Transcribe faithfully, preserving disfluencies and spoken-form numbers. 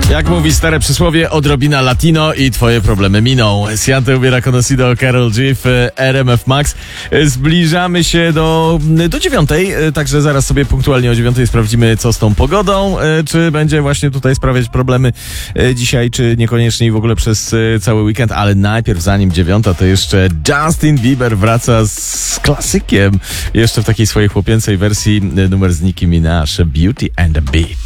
Jak mówi stare przysłowie, odrobina latino i twoje problemy miną. Siante ubiera Conocido, Karol G w R M F Max. Zbliżamy się do, do dziewiątej, także zaraz sobie punktualnie o dziewiątej sprawdzimy, co z tą pogodą, czy będzie właśnie tutaj sprawiać problemy dzisiaj, czy niekoniecznie i w ogóle przez cały weekend, ale najpierw zanim dziewiąta, to jeszcze Justin Bieber wraca z klasykiem, jeszcze w takiej swojej chłopięcej wersji, numer z Nicki Minaj, Beauty and the Beat.